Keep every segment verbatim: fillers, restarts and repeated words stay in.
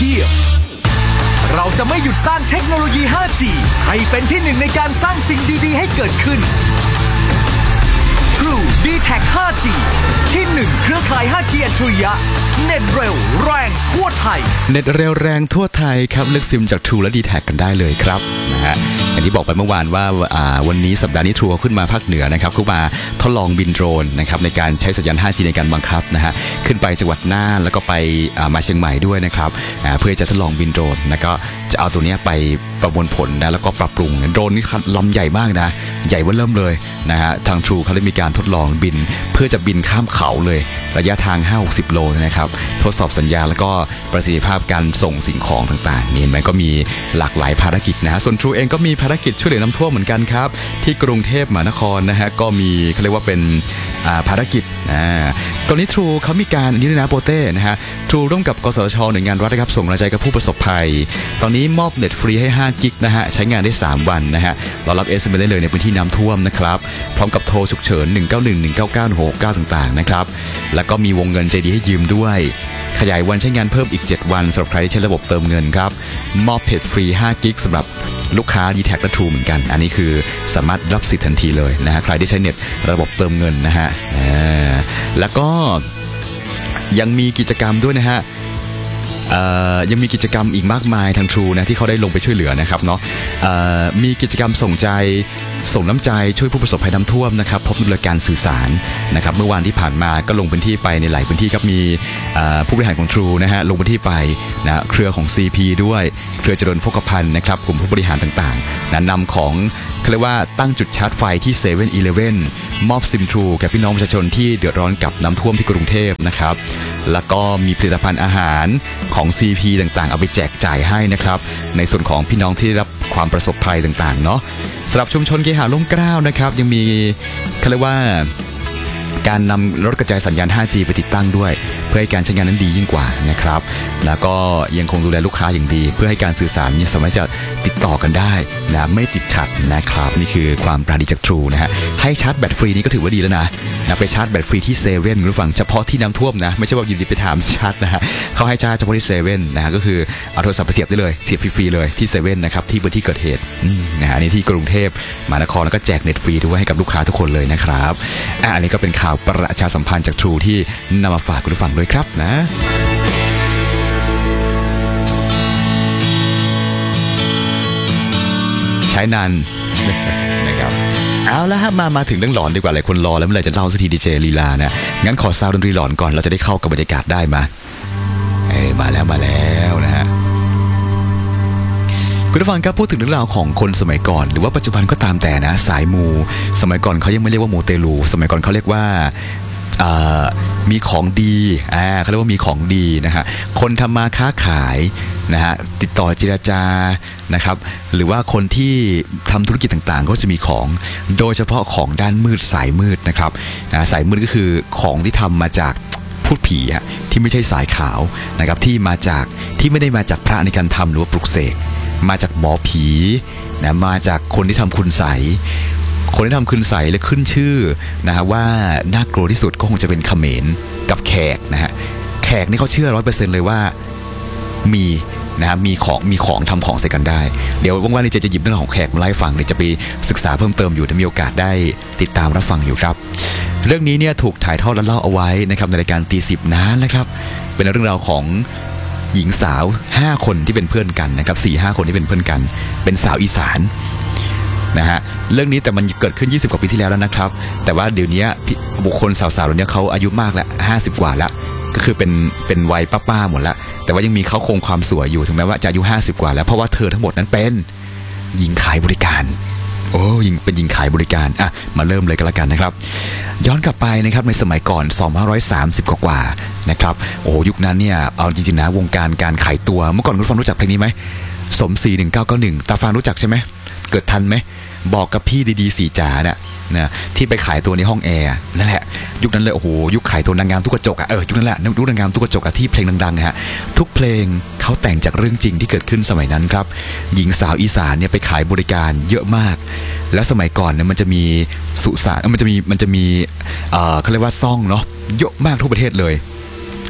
พียบเราจะไม่หยุดสร้างเทคโนโลยี ไฟว์จี ให้เป็นที่หนึ่งในการสร้างสิ่งดีๆให้เกิดขึ้น True ดี แท็ก ไฟว์จี ที่หนึ่งเครือข่าย ไฟว์จี อัจฉริยะเน็ตเร็วแรงทั่วไทยเน็ตเร็วแรงทั่วไทยครับเลือกซิมจาก True และ ดี แท็ก กันได้เลยครับนะฮะอย่างที่บอกไปเมื่อวานว่าวันนี้สัปดาห์นี้ True ขึ้นมาภาคเหนือนะครับขึ้นมาทดลองบินโดรนนะครับในการใช้สัญญาณ ไฟว์จี ในการบังคับนะฮะขึ้นไปจังหวัดน่านแล้วก็ไปมาเชียงใหม่ด้วยนะครับเพื่อจะทดลองบินโดรนแล้วก็จะเอาตัวนี้ไปประมวลผลนะแล้วก็ปรับปรุงโดรนนี่ลำใหญ่มากนะใหญ่เบ้อเริ่มเลยนะฮะทาง True เขาได้มีการทดลองบินเพื่อจะบินข้ามเขาเลยระยะทาง ห้าถึงหกสิบ โลนะครับทดสอบสัญญาณแล้วก็ประสิทธิภาพการส่งสิ่งของต่างๆนี่มันก็มีหลากหลายภารกิจนะส่วน True เองก็มีภารกิจช่วยเหลือน้ำท่วมเหมือนกันครับที่กรุงเทพมหานครนะฮะก็มีเขาเรียกว่าเป็นภารกิจอ่าตอนนี้ True เขามีการนี่ด้วยนะโปเต้นะฮะ True ร่วมกับกสทช.หน่วยงานรัฐนะครับส่งแรงใจกับผู้ประสบภัยตอนนี้มอบเน็ตฟรีให้ห้ากิกนะฮะใช้งานได้สามวันนะฮะรอรับ เอส เอ็ม เอส ได้เลยในพื้นที่น้ำท่วมนะครับพร้อมกับโทรฉุกเฉินหนึ่งเก้าหนึ่ง หนึ่งเก้าเก้า หกเก้าต่างๆนะครับแล้วก็มีวงเงินใจดีให้ยืมด้วยขยายวันใช้งานเพิ่มอีกเจ็ดวันสำหรับใครที่ใช้ระบบเติมเงินครับมอบเพจฟรีห้ากิกสำหรับลูกค้า ดี แท็ก และ True เหมือนกันอันนี้คือสามารถรับสิทธิ์ทันทีเลยนะฮะใครที่ใช้เน็ตระบบเติมเงินนะฮะแล้วก็ยังมีกิจกรรมด้วยนะฮะยังมีกิจกรรมอีกมากมายทาง True นะที่เขาได้ลงไปช่วยเหลือนะครับเนาะมีกิจกรรมส่งใจส่งน้ำใจช่วยผู้ประสบภัยน้ำท่วมนะครับพบด้วยการสื่อสารนะครับเมื่อวานที่ผ่านมาก็ลงพื้นที่ไปในหลายพื้นที่ครับมีผู้บริหารของ True นะฮะลงพื้นที่ไปนะเครือของ ซี พี ด้วยเครือเจริญโภคภัณฑ์นะครับกลุ่มผู้บริหารต่างๆนะนำของเขาเรียกว่าตั้งจุดชาร์จไฟที่ เซเว่น อีเลฟเว่น มอบซิม True แก่พี่น้องประชาชนที่เดือดร้อนกับน้ำท่วมที่กรุงเทพนะครับแล้วก็มีผลิตภัณฑ์อาหารของ ซี พี ต่างๆเอาไปแจกจ่ายให้นะครับในส่วนของพี่น้องที่ได้รับความประสบภัยต่างๆเนาะสำหรับชุมชนเคหะร่มเกล้านะครับยังมีเขาเรียกว่าการนำรถกระจายสัญญาณ ไฟว์จี ไปติดตั้งด้วยเพื่อให้การใช้งานนั้นดียิ่งกว่านะครับแล้วก็ยังคงดูแลลูกค้าอย่างดีเพื่อให้การสื่อสารสามารถจะติดต่อกันได้นะไม่ติดขัดนะครับนี่คือความปราณีจาก True นะฮะให้ชาร์จแบตฟรีนี่ก็ถือว่าดีแล้วนะนะไปชาร์จแบตฟรีที่เซเว่นหรือฝั่งเฉพาะที่น้ำท่วมนะไม่ใช่ว่ายินดีไปถามชาร์จนะฮะเขาให้ชาร์จเฉพาะที่เซเว่นนะฮะก็คือเอาโทรศัพท์ไปเสียบได้เลยเสียบฟรีๆเลยที่เซเว่นนะครับที่พื้นที่เกิดเหตุนะฮะนี่ที่กรุงเทพมหานครแล้วก็แจกเน็ตฟรีด้วยให้กับลูกค้าทุกคนเลยนะครับอ่ะอันนี้ก็เป็นข่าวประชาสัมพันธ์จาก True ที่นำมาฝากคุณผู้ฟังด้วยครับนะใช้นานนะครับเอาละฮะมามาถึงเรื่องหลอนดีกว่าหลายคนรอแล้วเมื่อไหร่จะเล่าสักทีดีเจลีลานะงั้นขอซาวด์ดนตรีหลอนก่อนเราจะได้เข้ากับบรรยากาศได้มาเอ้มาแล้วมาแล้วนะฮะคุณผู้ฟังครับพูดถึงเรื่องราวของคนสมัยก่อนหรือว่าปัจจุบันก็ตามแต่นะสายมูสมัยก่อนเขายังไม่เรียกว่ามูเตลูสมัยก่อนเขาเรียกว่ามีของดีอ่าเขาเรียกว่ามีของดีนะฮะคนทำมาค้าขายนะฮะติดต่อเจรจานะครับหรือว่าคนที่ทำธุรกิจต่างๆก็จะมีของโดยเฉพาะของด้านมืดสายมืดนะครับนะสายมืดก็คือของที่ทำมาจากพูดผีฮะที่ไม่ใช่สายขาวนะครับที่มาจากที่ไม่ได้มาจากพระในการทำหรือว่าปลุกเสกมาจากหมอผีนะมาจากคนที่ทำคุณไสยคนที่ทำคุณไสยและขึ้นชื่อนะฮะว่าน่ากลัวที่สุดก็คงจะเป็นเขมรกับแขกนะฮะแขกนี่เขาเชื่อร้อยเปอร์เซ็นต์เลยว่ามีนะครับมีของมีของทำของใส่กันได้เดี๋ยวว่างๆนี่จะจะหยิบเรื่องของแขกมาไล่ฟังเดี๋ยวจะไปศึกษาเพิ่มเติมอยู่ถ้ามีโอกาสได้ติดตามรับฟังอยู่ครับเรื่องนี้เนี่ยถูกถ่ายทอดและเล่าเอาไว้นะครับในรายการตีสิบนานนะครับเป็นเรื่องราวของหญิงสาวห้าคนที่เป็นเพื่อนกันนะครับ สี่ห้า คนที่เป็นเพื่อนกันเป็นสาวอีสานนะฮะเรื่องนี้แต่มันเกิดขึ้นยี่สิบกว่าปีที่แล้วแล้วนะครับแต่ว่าเดี๋ยวนี้บุคคลสาวๆเหล่านี้เขาอายุมากแล้วห้าสิบกว่าแล้วก็คือเป็นเป็นวัยป้าๆหมดแล้วแต่ว่ายังมีเขาคงความสวยอยู่ถึงแม้ว่าจะอายุห้าสิบกว่าแล้วเพราะว่าเธอทั้งหมดนั้นเป็นหญิงขายบริการโอ้ยิงเป็นหญิงขายบริการอ่ะมาเริ่มเลยกันละกันนะครับย้อนกลับไปนะครับในสมัยก่อนสองพันห้าร้อยสามสิบกว่าๆนะครับโอ้ยุคนั้นเนี่ยเอาจริงๆนะวงการการขายตัวเมื่อก่อนคุณฟังรู้จักเพลงนี้ไหมสมศรีหนึ่งเก้าเก้าหนึ่งตาฟังรู้จักใช่ไหมเกิดทันไหมบอกกับพี่ดีๆสีจ๋าเนี่ยนะที่ไปขายตัวในห้องแอร์นั่นแหละยุคนั้นเลยโอ้โหยุคขายตัวนางงามทุกกระจกอ่ะเออยุคนั้นแหละยุคนางงามทุกกระจกอ่ะที่เพลงดังๆฮะทุกเพลงเขาแต่งจากเรื่องจริงที่เกิดขึ้นสมัยนั้นครับหญิงสาวอีสานเนี่ยไปขายบริการเยอะมากแล้วสมัยก่อนเนี่ยมันจะมีสุสานมันจะมีมันจะมีเอ่อเขาเรียกว่าซ่องเนาะเยอะมากทั่วประเทศเลย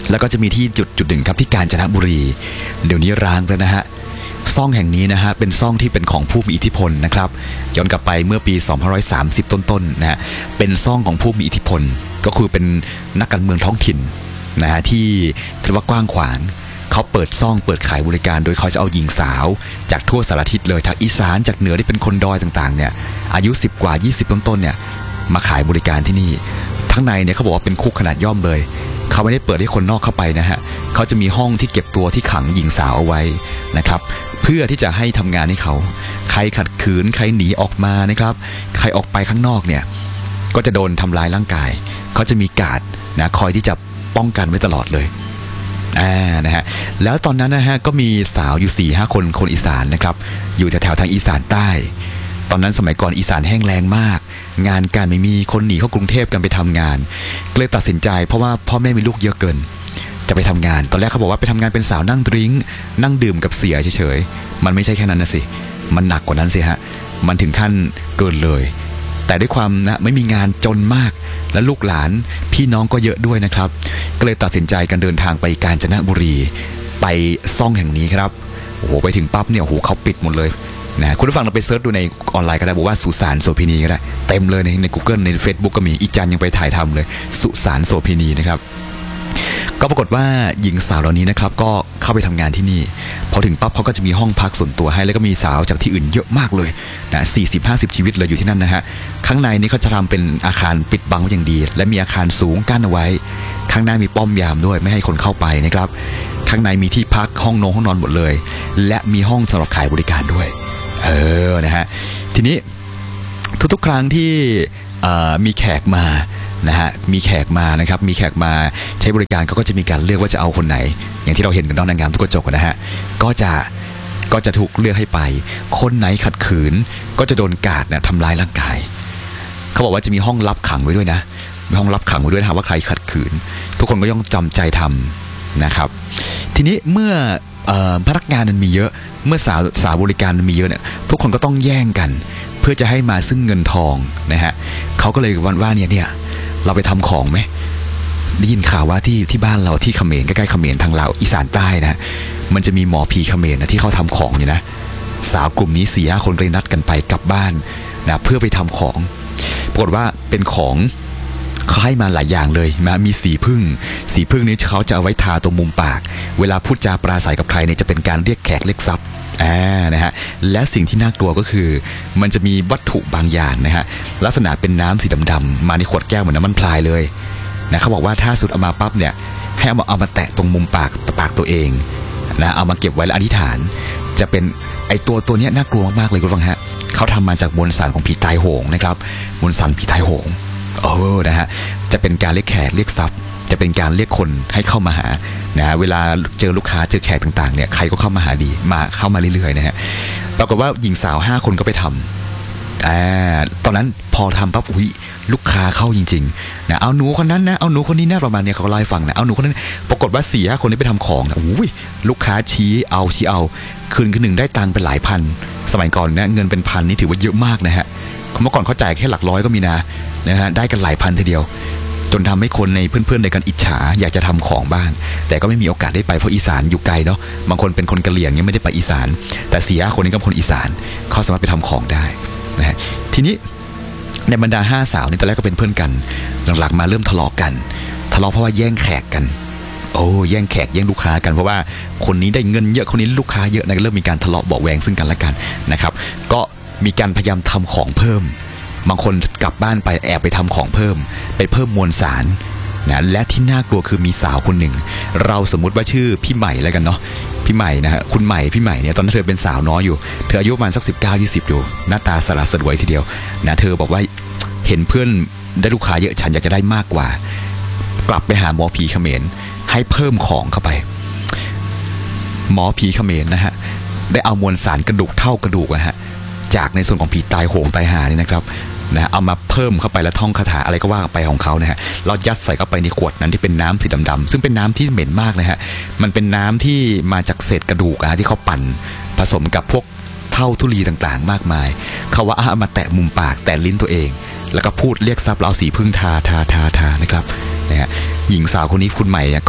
แล้วก็จะมีที่จุดจุดหนึ่งครับที่กาญจนบุรีเดี๋ยวนี้ร้างแล้วนะฮะซ่องแห่งนี้นะฮะเป็นซ่องที่เป็นของผู้มีอิทธิพลนะครับย้อนกลับไปเมื่อปีสองพันห้าร้อยสามสิบต้นๆนะฮะเป็นซ่องของผู้มีอิทธิพลก็คือเป็นนักการเมืองท้องถิ่นนะฮะที่ถือว่ากว้างขวางเขาเปิดซ่องเปิดขายบริการโดยเขาจะเอาหญิงสาวจากทั่วสารทิศเลยทางอีสานจากเหนือที่เป็นคนดอยต่างๆเนี่ยอายุสิบกว่ายี่สิบต้นๆเนี่ยมาขายบริการที่นี่ทั้งในเนี่ยเขาบอกว่าเป็นคุกขนาดย่อมเลยเขาไม่ได้เปิดให้คนนอกเข้าไปนะฮะเขาจะมีห้องที่เก็บตัวที่ขังหญิงสาวเอาไว้นะครับเพื่อที่จะให้ทำงานให้เขาใครขัดขืนใครหนีออกมานะครับใครออกไปข้างนอกเนี่ยก็จะโดนทำลายร่างกายเขาจะมีการ์ดนะคอยที่จะป้องกันไว้ตลอดเลยอ่านะฮะแล้วตอนนั้นนะฮะก็มีสาวอยู่ สี่ห้า คนคนอีสานนะครับอยู่แถวๆทางอีสานใต้ตอนนั้นสมัยก่อนอีสานแห้งแล้งมากงานการไม่มีคนหนีเข้ากรุงเทพกันไปทำงานก็เลยตัดสินใจเพราะว่าพ่อแม่มีลูกเยอะเกินจะไปทำงานตอนแรกเขาบอกว่าไปทำงานเป็นสาวนั่งดริ้งนั่งดื่มกับเสียเฉยๆมันไม่ใช่แค่นั้นนะสิมันหนักกว่านั้นสิฮะมันถึงขั้นเกินเลยแต่ด้วยความนะไม่มีงานจนมากและลูกหลานพี่น้องก็เยอะด้วยนะครับก็เลยตัดสินใจกันเดินทางไปกาญจนบุรีไปซ่องแห่งนี้ครับโอ้โหไปถึงปั๊บเนี่ยโอ้โหเขาปิดหมดเลยนะคุณผู้ฟังเราไปเซิร์ชดูในออนไลน์ก็ได้บอกว่าสุสานโสพินีก็ได้เต็มเลยในใน Google ใน Facebook ก็มีอีจันยังไปถ่ายทำเลยสุสานโสพินีนะครับก็ปรากฏว่าหญิงสาวเหล่านี้นะครับก็เข้าไปทำงานที่นี่พอถึงปั๊บเขาก็จะมีห้องพักส่วนตัวให้แล้วก็มีสาวจากที่อื่นเยอะมากเลยนะสี่สิบห้าสิบชีวิตเลยอยู่ที่นั่นนะฮะข้างในนี้เขาจะทำเป็นอาคารปิดบังไว้อย่างดีและมีอาคารสูงกั้นเอาไว้ข้างหน้ามีป้อมยามด้วยไม่ให้คนเข้าไปนะครับข้างในมีที่พักห้องนอนห้องนอนหมดเลยและมีห้องสำหรับขายบริการด้วยเออนะฮะทีนี้ทุกๆครั้งที่มีแขกมานะฮะมีแขกมานะครับมีแขกมาใช้บริการเขาก็จะมีการเลือกว่าจะเอาคนไหนอย่างที่เราเห็นกันน้องนางงามทุกกระจกนะฮะก็จะก็จะถูกเลือกให้ไปคนไหนขัดขืนก็จะโดนกาดเนี่ยทำร้ายร่างกายเขาบอกว่าจะมีห้องลับขังไว้ด้วยนะมีห้องลับขังไว้ด้วยนะว่าใครขัดขืนทุกคนก็ต้องจำใจทำนะครับทีนี้เมื่อพนักงานมันมีเยอะเมื่อสาวสาวบริการมันมีเยอะเนี่ยทุกคนก็ต้องแย่งกันเพื่อจะให้มาซึ่งเงินทองนะฮะเขาก็เลยวันว่าเนี่ยเนี่ยเราไปทำของไหมได้ยินข่าวว่าที่ที่บ้านเราที่เขมรใกล้ๆเขมรทางลาวอีสานใต้นะมันจะมีหมอผีเขมรนะที่เขาทำของอยู่นะสาวกลุ่มนี้สี่ห้าคนเลยนัดกันไปกลับบ้านนะเพื่อไปทำของปรากฏว่าเป็นของเขาให้มาหลายอย่างเลยนะมีสีพึ่งสีพึ่งนี้เขาจะเอาไว้ทาตรงมุมปากเวลาพูดจาปราศัยกับใครเนี่ยจะเป็นการเรียกแขกเรียกทรัพย์อ่านะฮะและสิ่งที่น่ากลัวก็คือมันจะมีวัตถุบางอย่างนะฮะลักษณะเป็นน้ำสีดำๆมาในขวดแก้วเหมือนน้ำมันพลายเลยนะเขาบอกว่าถ้าสุดเอามาปั๊บเนี่ยให้เอามาเอามาแตะตรงมุมปากปากตัวเองนะเอามาเก็บไว้แล้วอธิษฐานจะเป็นไอตัวตัวนี้น่ากลัวมากเลยคุณผู้ฟังฮะเขาทำมาจากมวลสารของผีตายโหงนะครับมวลสารผีตายโหงเออนะฮะจะเป็นการเรียกแขกเรียกทรัพย์จะเป็นการเรียกคนให้เข้ามาหานะฮะเวลาเจอลูกค้าเจอแขกต่างๆเนี่ยใครก็เข้ามาหาดีมาเข้ามาเรื่อยๆนะฮะปรากฏว่าหญิงสาวห้าคนก็ไปทำอ่าตอนนั้นพอทำปั๊บอุ้ยลูกค้าเข้าจริงๆนะเอาหนูคนนั้นนะเอาหนูคนนี้นะประมาณนี้เขาเล่าให้ฟังนะเอาหนูคนนั้นปรากฏว่าสี่ห้าคนนี้ไปทำของนะอุ้ยลูกค้าชี้เอาชี้เอาคืนคืนหนึ่งได้ตังค์เป็นหลายพันสมัยก่อนเนี่ยเงินเป็นพันนี่ถือว่าเยอะมากนะฮะเมื่อก่อนเขาจ่ายแค่หลักร้อยก็มีนะนะฮะได้กันหลายพันทีเดียวจนทำให้คนในเพื่อนๆในกันอิจฉาอยากจะทำของบ้างแต่ก็ไม่มีโอกาสได้ไปเพราะอีสานอยู่ไกลเนาะบางคนเป็นคนกะเหรี่ยงยังไม่ได้ไปอีสานแต่สี่ห้าคนนี้ก็คนอีสานเขาสามารถไปทำของได้นะฮะทีนี้ในบรรดาห้าสาวนี่ตอนแรกก็เป็นเพื่อนกันหลังๆมาเริ่มทะเลาะกันทะเลาะเพราะว่าแย่งแขกกันโอ้แย่งแขกแย่งลูกค้ากันเพราะว่าคนนี้ได้เงินเยอะคนนี้ลูกค้าเยอะนะเริ่มมีการทะเลาะเบาะแวงซึ่งกันและกันนะครับก็มีการพยายามทำของเพิ่มบางคนกลับบ้านไปแอบไปทำของเพิ่มไปเพิ่มมวลสารนะและที่น่ากลัวคือมีสาวคนหนึ่งเราสมมุติว่าชื่อพี่ใหม่แล้วกันเนาะพี่ใหม่นะฮะคุณใหม่พี่ใหม่เนี่ยตอนนั้นเธอเป็นสาวน้อยอยู่เธออายุประมาณสักสิบเก้ายี่สิบอยู่หน้าตาสละสลวยทีเดียวนะเธอบอกว่าเห็นเพื่อนได้ลูกค้าเยอะฉันอยากจะได้มากกว่ากลับไปหาหมอผีเขมรให้เพิ่มของเข้าไปหมอผีเขมรนะฮะได้เอามวลสารกระดูกเท่ากระดูกนะฮะจากในส่วนของผีตายโหงตายหานี่นะครับนะเอามาเพิ่มเข้าไปแล้วท่องคาถาอะไรก็ว่าไปของเขานะฮะเรายัดใส่เข้าไปในขวดนั้นที่เป็นน้ำสีดำๆซึ่งเป็นน้ำที่เหม็นมากนะฮะมันเป็นน้ำที่มาจากเศษกระดูกนะที่เขาปั่นผสมกับพวกเท่าทุลีต่างๆมากมายเขาว่าเอามาแตะมุมปากแตะลิ้นตัวเองแล้วก็พูดเรียกทรัพย์เราเอาสีพึ่งทาทาทาทานะครับนะฮะหญิงสาวคนนี้คุณใหม่เนี่ยก็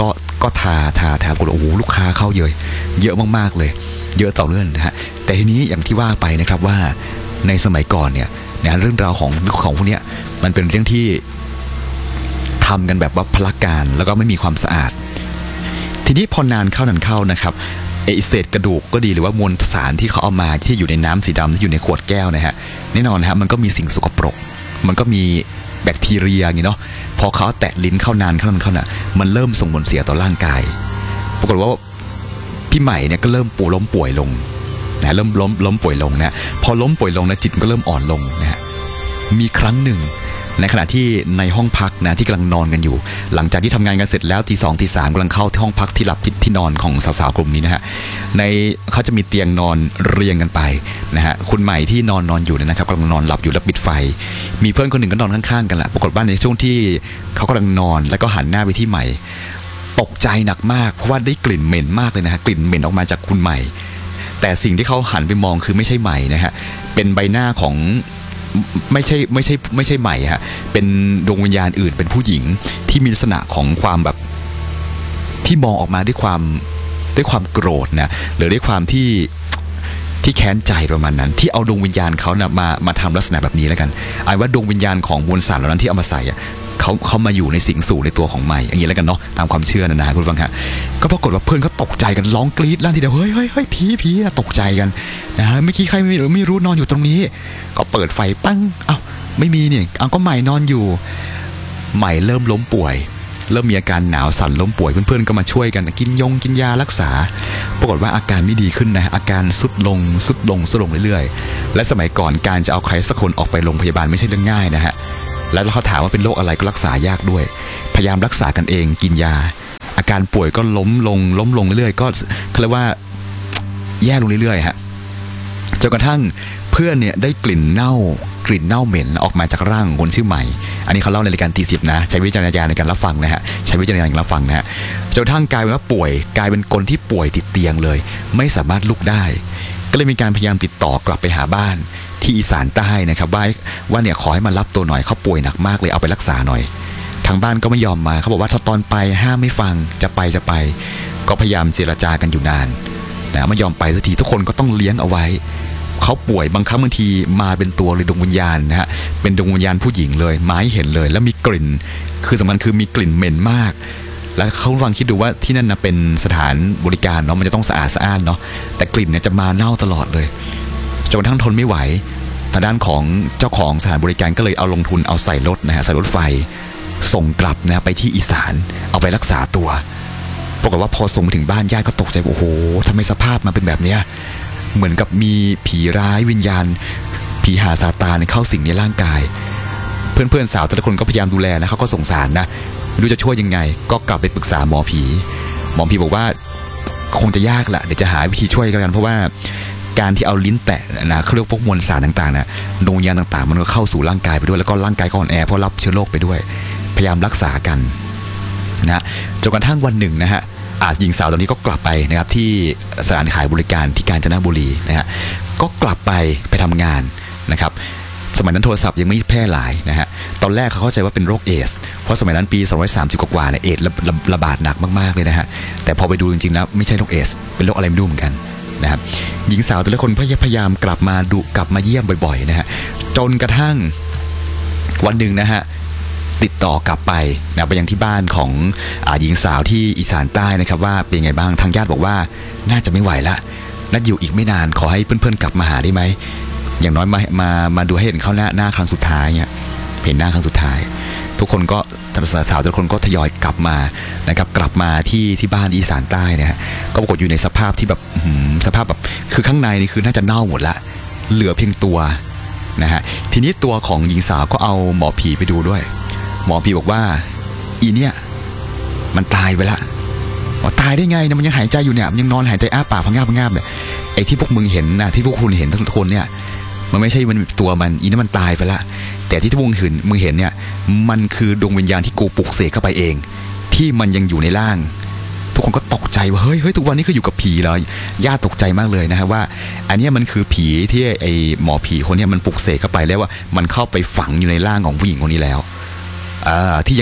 ก็ทาทาทากดโอ้โหลูกค้าเข้าเยอะเยอะมากๆเลยเยอะต่อเนื่องนะฮะแต่ทีนี้อย่างที่ว่าไปนะครับว่าในสมัยก่อนเนี่ยนะเรื่องราวของของพวกนี้มันเป็นเรื่องที่ทำกันแบบว่าพละการแล้วก็ไม่มีความสะอาดทีนี้พอนานเข้านานเข้านะครับไอเศษกระดูกก็ดีหรือว่ามวลสารที่เขาเอามาที่อยู่ในน้ำสีดำที่อยู่ในขวดแก้วนะฮะแน่นอนนะฮะมันก็มีสิ่งสกปรกมันก็มีแบคทีเรียอย่างนี้เนาะพอเขาแตะลิ้นเข้านานเข้านานเข้าน่ะมันเริ่มส่งผลเสียต่อร่างกายปรากฏว่าพี่ใหม่เนี่ยก็เริ่มป่วยล้มป่วยลงนะเริ่มล้มล้มป่วยลงนะพอล้มป่วยลงนะจิตมันก็เริ่มอ่อนลงนะฮะมีครั้งหนึ่งในขณะที่ในห้องพักนะที่กำลังนอนกันอยู่หลังจากที่ทำงานกันเสร็จแล้วตีสองตีสามกำลังเข้าที่ห้องพักที่หลับที่นอนของสาวๆกลุ่มนี้นะฮะในเขาจะมีเตียงนอนเรียงกันไปนะฮะคุณใหม่ที่นอนนอนอยู่นะครับกำลังนอนหลับอยู่แล้วปิดไฟมีเพื่อนคนหนึ่งก็นอนข้างๆกันแหละปรากฏว่าในช่วงที่เขากำลังนอนแล้วก็หันหน้าไปที่ใหม่ตกใจหนักมากเพราะว่าได้กลิ่นเหม็นมากเลยนะฮะกลิ่นเหม็นออกมาจากคุณใหม่แต่สิ่งที่เขาหันไปมองคือไม่ใช่ใหม่นะฮะเป็นใบหน้าของไม่ใช่ไม่ใช่ไม่ใช่ใหม่ฮะเป็นดวงวิญญาณอื่นเป็นผู้หญิงที่มีลักษณะของความแบบที่มองออกมาด้วยความด้วยความโกรธนะหรือด้วยความที่ที่แค้นใจประมาณนั้นที่เอาดวงวิญญาณเขานะมามาทำลักษณะแบบนี้แล้วกันไอ้ว่าดวงวิญญาณของมวลสารเหล่านั้นที่เอามาใส่เขาเขามาอยู่ในสิงสู่ในตัวของใหม่อย่างนี้แล้วกันเนาะตามความเชื่อนะนะคุณฟังฮะก็ปรากฏว่าเพื่อนเขาตกใจกันร้องกรี๊ดลั่นทีเดียวเฮ้ยเฮ้ยเฮ้ยผีผีตกใจกันนะฮะเมื่อกี้ใครไม่รู้ไม่รู้นอนอยู่ตรงนี้ก็เปิดไฟปั้งเอ้าไม่มีเนี่ยเอาก็ใหม่นอนอยู่ใหม่เริ่มล้มป่วยเริ่มมีอาการหนาวสั่นล้มป่วยเพื่อนๆก็มาช่วยกันกินยงกินยารักษาปรากฏว่าอาการไม่ดีขึ้นนะอาการสุดลงสุดลงสุดลงเรื่อยๆและสมัยก่อนการจะเอาใครสักคนออกไปโรงพยาบาลไม่ใช่เรื่องง่ายนะฮะแล้วเขาถามว่าเป็นโรคอะไรก็รักษายากด้วยพยายามรักษากันเองกินยาอาการป่วยก็ล้มลงล้มลงเรื่อยๆก็เขาเรียกว่าแย่ลงเรื่อยๆฮะจนกระทั่งเพื่อนเนี่ยได้กลิ่นเน่ากลิ่นเน่าเหม็นออกมาจากร่างคนชื่อใหม่อันนี้เขาเล่าในรายการตีสิบนะใช้วิจารณญาณในการรับฟังนะฮะใช้วิจารณญาณในการรับฟังนะฮะจนกระทั่งกลายเป็นว่าป่วยกลายเป็นคนที่ป่วยติดเตียงเลยไม่สามารถลุกได้ก็เลยมีการพยายามติดต่อกลับไปหาบ้านที่อีสานใต้นะครับว่าว่าเนี่ยขอให้มารับตัวหน่อยเขาป่วยหนักมากเลยเอาไปรักษาหน่อยทางบ้านก็ไม่ยอมมาเขาบอกว่าถ้าตอนไปห้ามไม่ฟังจะไปจะไปก็พยายามเจรจากันอยู่นานนะไม่ยอมไปสักทีทุกคนก็ต้องเลี้ยงเอาไว้เขาป่วยบางครั้งบางทีมาเป็นตัวเลยดวงวิญญาณนะฮะเป็นดวงวิญญาณผู้หญิงเลยมาให้เห็นเลยแล้วมีกลิ่นคือสำคัญคือมีกลิ่นเหม็นมากแล้วเขาลองคิดดูว่าที่นั่นนะเป็นสถานบริการเนาะมันจะต้องสะอาดสะอ้านเนาะแต่กลิ่นเนี่ยจะมาเน่าตลอดเลยจนกระทั่งทนไม่ไหวทางด้านของเจ้าของสถานบริการก็เลยเอาลงทุนเอาใส่รถนะฮะใส่รถไฟส่งกลับนะไปที่อีสานเอาไปรักษาตัวปรากฏว่าพอส่งไปถึงบ้านญาติก็ตกใจโอ้โหทำไมสภาพมาเป็นแบบเนี้ยเหมือนกับมีผีร้ายวิญญาณผีหาซาตานเข้าสิงในร่างกายเพื่อนๆสาวแต่ละคนก็พยายามดูแลนะเขาก็สงสารนะไม่รู้จะช่วยยังไงก็กลับไปปรึกษาหมอผีหมอผีบอกว่าคงจะยากแหละเดี๋ยวจะหาวิธีช่วยกันเพราะว่าการที่เอาลิ้นแตะนะเขาเรียกพวกมวลสารต่างๆนะดวงวิญญาณต่างๆมันก็เข้าสู่ร่างกายไปด้วยแล้วก็ร่างกายก็อ่อนแอเพราะรับเชื้อโรคไปด้วยพยายามรักษากันนะจนกระทั่งวันหนึ่งนะฮะอาหญิงสาวตอนนี้ก็กลับไปนะครับที่สถานขายบริการที่กาญจนบุรีนะฮะก็กลับไปไปทำงานนะครับสมัยนั้นโทรศัพท์ยังไม่แพร่หลายนะฮะตอนแรกเขาเข้าใจว่าเป็นโรคเอสเพราะสมัยนั้นปีสองร้อยสามสิบกว่าๆเนี่ยเอสระระระบาดหนักมากๆเลยนะฮะแต่พอไปดูจริงๆแล้วไม่ใช่โรคเอสเป็นโรคอะไรไม่รู้เหมือนกันนะครับหญิงสาวแต่ละคนพยายามกลับมาดูกลับมาเยี่ยมบ่อยๆนะฮะจนกระทั่งวันหนึ่งนะฮะติดต่อกลับไปนะไปยังที่บ้านของอ่าหญิงสาวที่อีสานใต้นะครับว่าเป็นไงบ้างทางญาติบอกว่าน่าจะไม่ไหวละนัดอยู่อีกไม่นานขอให้เพื่อนๆกลับมาหาได้ไหมอย่างน้อยมามามาดูให้เห็นเขาหน้าหน้าครั้งสุดท้ายเนี่ยเห็นหน้าครั้งสุดท้ายทุกคนก็สาวๆทุกคนก็ทยอยกลับมานะครับกลับมาที่ที่บ้านอีสานใต้นะฮะก็ปรากฏอยู่ในสภาพที่แบบสภาพแบบคือข้างในนี่คือน่าจะเน่าหมดละเหลือเพียงตัวนะฮะทีนี้ตัวของหญิงสาวก็เอาหมอผีไปดูด้วยหมอผีบอกว่าอีเนี่ยมันตายไปละว่าตายได้ไงเนี่ยมันยังหายใจอยู่เนี่ยมันยังนอนหายใจอ้าปากพังงาบพังงาบเนี่ยไอ้ที่พวกมึงเห็นนะที่พวกคุณเห็นทุกคนเนี่ยมันไม่ใช่มันตัวมันอีนี่มันตายไปละแต่ที่ทุกมึงเห็นมึงเห็นเนี่ยมันคือดวงวิญญาณที่กูปลุกเสกเข้าไปเองที่มันยังอยู่ในร่างทุกคนก็ตกใจว่าเฮ้ยเฮ้ยทุกวันนี้คืออยู่กับผีเหรอญาติตกใจมากเลยนะฮะว่าอันนี้มันคือผีที่ไอ้หมอผีคนนี้มันปลุกเสกเข้าไปแล้วว่ามันเข้าไปฝังอยู่ในร่างของผู้หญิงคนนี้แล้วที่ยัง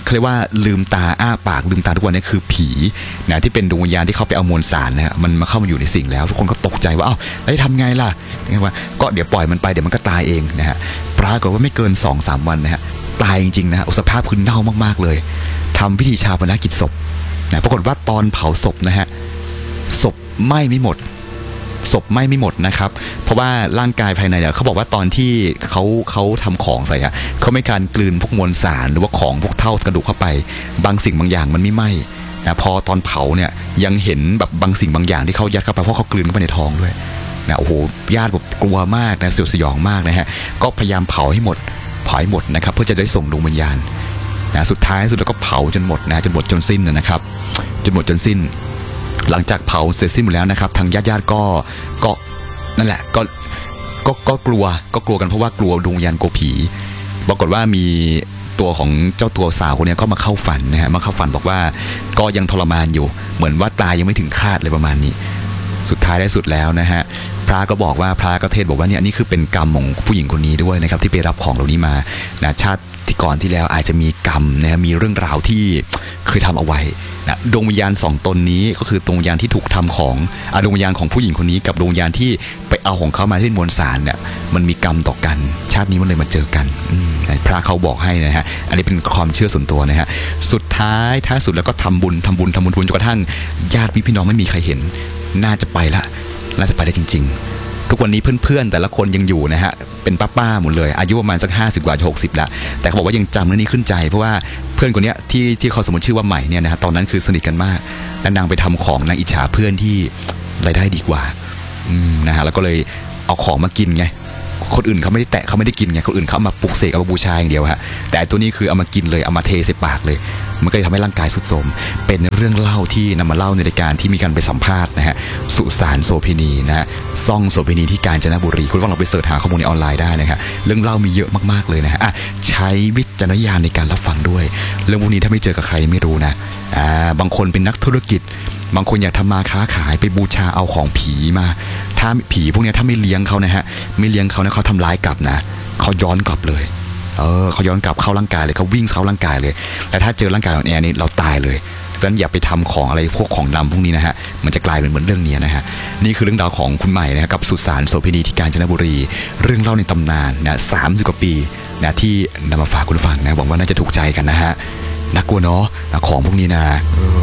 เขาเรียกว่าลืมตาอ้าปากลืมตาทุกวันนี้คือผีนะที่เป็นดวงวิญญาณที่เขาไปเอามวลสารนะฮะมันมาเข้ามาอยู่ในสิ่งแล้วทุกคนก็ตกใจว่าเอ้าแล้วจะทำไงล่ะว่าก็เดี๋ยวปล่อยมันไปเดี๋ยวมันก็ตายเองนะฮะปรากฏว่าไม่เกิน สองสาม วันนะฮะตายจริงๆนะฮะสภาพคือเน่ามากๆเลยทำพิธีชาปนกิจศพนะปรากฏว่าตอนเผาศพนะฮะศพไหม้ไม่หมดศพไหม้ไม่หมดนะครับเพราะว่าร่างกายภายในเนี่ยเขาบอกว่าตอนที่เขาเขาทำของใส่อะเขาไม่การกลืนพวกมวลสารหรือว่าของพวกเท่ากระดูกเข้าไปบางสิ่งบางอย่างมันไม่ไหม้นะพอตอนเผาเนี่ยยังเห็นแบบบางสิ่งบางอย่างที่เขายัดเข้าไปเพราะเขากลืนเข้าไปในท้องด้วยนะโอ้โหญาติแบบกลัวมากนะเสียวสยองมากนะฮะก็พยายามเผาให้หมดเผาให้หมดนะครับเพื่อจะได้ส่งดวงวิญญาณนะสุดท้ายสุดแล้วก็เผาจนหมดนะจนหมดจนสิ้นนะครับจนหมดจนสิ้นหลังจากเผาเสร็จสิ้นหมดแล้วนะครับทางญาติญาติก็ก็นั่นแหละก็ก็ก็กลัวก็กลัวกันเพราะว่ากลัวดวงวิญญาณกลัวผีปรากฏว่ามีตัวของเจ้าตัวสาวคนนี้ก็มาเข้าฝันนะฮะมาเข้าฝันบอกว่าก็ยังทรมานอยู่เหมือนว่าตายยังไม่ถึงคาดเลยประมาณนี้สุดท้ายได้สุดแล้วนะฮะพระก็บอกว่าพระก็เทศบอกว่าเนี่ยนี่คือเป็นกรรมของผู้หญิงคนนี้ด้วยนะครับที่ไปรับของเหล่านี้มานะชาติที่ก่อนที่แล้วอาจจะมีกรรมนะมีเรื่องราวที่เคยทำเอาไว้นะดวงวิญญาณสองตนนี้ก็คือดวงวิญญาณที่ถูกทำของอดวงวิญญาณของผู้หญิงคนนี้กับดวงวิญญาณที่ไปเอาของเขามาที่มวลสารเนี่ยมันมีกรรมต่อกันชาตินี้มันเลยมาเจอกันพระเขาบอกให้นะฮะอันนี้เป็นความเชื่อส่วนตัวนะฮะสุดท้ายท้ายสุดแล้วก็ทำบุญทำบุญทำบุญจนกระทั่งญาติพี่น้องไม่มีใครเห็นน่าจะไปละน่าจะไปได้จริงๆทุกวันนี้เพื่อนๆแต่ละคนยังอยู่นะฮะเป็นป้าๆหมดเลยอายุประมาณสักห้าสิบกว่าหกสิบแล้วแต่เขาบอกว่ายังจำเรื่องนี้ขึ้นใจเพราะว่าเพื่อนคนนี้ที่ที่เขาสมมติชื่อว่าใหม่เนี่ยนะฮะตอนนั้นคือสนิทกันมากและนางไปทำของนางอิจฉาเพื่อนที่รายได้ดีกว่าอืมนะฮะแล้วก็เลยเอาของมากินไงคนอื่นเขาไม่ได้แตะเขาไม่ได้กินไงคนอื่นเขามาปลุกเสกเอามาบูชาอย่างเดียวฮะแต่ตัวนี้คือเอามากินเลยเอามาเทใส่ปากเลยมันก็เลยทำให้ร่างกายทรุดโทรมเป็นเรื่องเล่าที่นำมาเล่าในรายการที่มีการไปสัมภาษณ์นะฮะสุสานโสเภณีนะฮะซ่องโสเภณีที่กาญจนบุรีคุณว่าเราไปเสิร์ชหาข้อมูลในออนไลน์ได้นะครับเรื่องเล่ามีเยอะมากๆเลยนะฮะใช้วิจารณญาณในการรับฟังด้วยเรื่องพวกนี้ถ้าไม่เจอกับใครไม่รู้นะอ่าบางคนเป็นนักธุรกิจบางคนอยากทำมาค้าขายไปบูชาเอาของผีมาถ้าผีพวกนี้ถ้าไม่เลี้ยงเขานะฮะไม่เลี้ยงเขานะเขาทำร้ายกลับนะเขาย้อนกลับเลยเออเขาย้อนกลับเข้าร่างกายเลยเขาวิ่งเข้าร่างกายเลยแต่ถ้าเจอร่างกายอ่อนแอนี่เราตายเลยเพราะฉะนั้นอย่าไปทำของอะไรพวกของดำพวกนี้นะฮะมันจะกลายเป็นเหมือนเรื่องนี้นะฮะนี่คือเรื่องราวของคุณใหม่นะกับสุสานโสเภณีที่กาญจนบุรีเรื่องเล่าในตำนานนะสามสิบกว่าปีนะที่นำมาฝากคุณฟังนะหวังว่าน่าจะถูกใจกันนะฮะน่ากลัวเนาะของพวกนี้นะ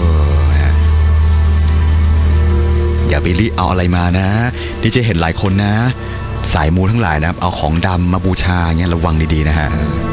อย่าไปรีเอาอะไรมานะที่จะเห็นหลายคนนะสายมูทั้งหลายนะเอาของดำมาบูชาเงี้ยระวังดีๆนะฮะ